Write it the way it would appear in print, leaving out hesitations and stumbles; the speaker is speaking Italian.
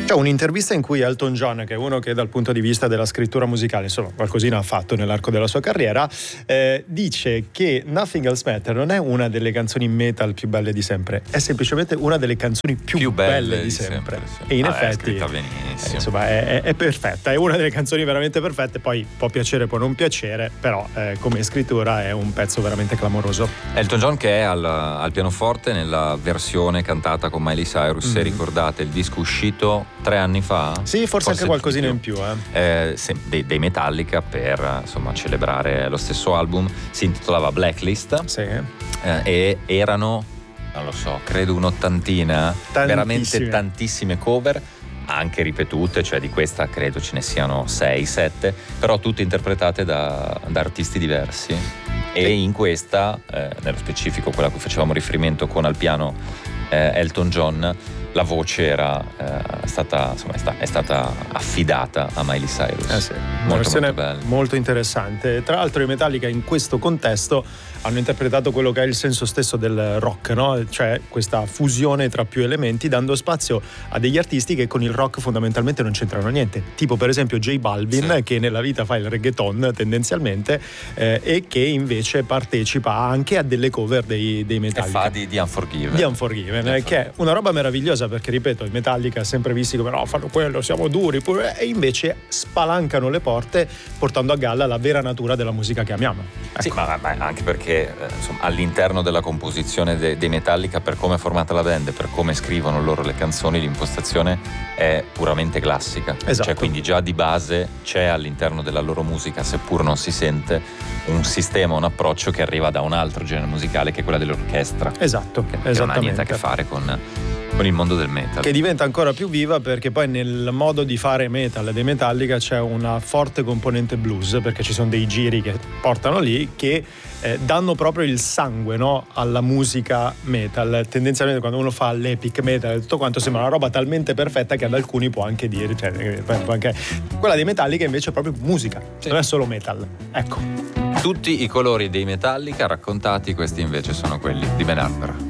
C'è un'intervista in cui Elton John, che è uno che dal punto di vista della scrittura musicale insomma qualcosina ha fatto nell'arco della sua carriera, dice che Nothing Else Matters non è una delle canzoni metal più belle di sempre, è semplicemente una delle canzoni più belle di sempre. Sì. E in effetti insomma è perfetta, è una delle canzoni veramente perfette. Poi può piacere, può non piacere, però come scrittura è un pezzo veramente clamoroso. Elton John, che è al pianoforte nella versione cantata con Miley Cyrus, se ricordate il disco uscito 3 anni fa, sì, forse anche qualcosina in più dei Metallica, per insomma celebrare lo stesso album. Si intitolava Blacklist, sì. E erano, non lo so, credo un'ottantina, veramente tantissime cover, anche ripetute, cioè di questa credo ce ne siano 6-7, però tutte interpretate da artisti diversi. E in questa, nello specifico quella a cui facevamo riferimento con al piano Elton John, la voce è stata affidata a Miley Cyrus. Sì. Una versione molto interessante. Tra l'altro i Metallica in questo contesto hanno interpretato quello che è il senso stesso del rock, no? Cioè questa fusione tra più elementi, dando spazio a degli artisti che con il rock fondamentalmente non c'entrano niente, tipo per esempio J Balvin, sì, che nella vita fa il reggaeton tendenzialmente, e che invece partecipa anche a delle cover dei Metallica, e fa di Unforgiven, che è una roba meravigliosa, perché ripeto, i Metallica sempre visti come no, fanno quello, siamo duri, e invece spalancano le porte portando a galla la vera natura della musica che amiamo. Ecco. Sì, ma anche perché insomma, all'interno della composizione dei Metallica, per come è formata la band, per come scrivono loro le canzoni, l'impostazione è puramente classica. Esatto. Cioè, quindi già di base c'è all'interno della loro musica, seppur non si sente, un sistema, un approccio che arriva da un altro genere musicale, che è quella dell'orchestra. Esatto, che non ha niente a che fare con il mondo del metal, che diventa ancora più viva perché poi nel modo di fare metal dei Metallica c'è una forte componente blues, perché ci sono dei giri che portano lì che danno proprio il sangue, no, alla musica metal. Tendenzialmente quando uno fa l'epic metal e tutto quanto sembra una roba talmente perfetta che ad alcuni può anche dire, cioè, anche quella dei Metallica invece è proprio musica, sì, non è solo metal. Ecco, tutti i colori dei Metallica raccontati, questi invece sono quelli di Ben Harper.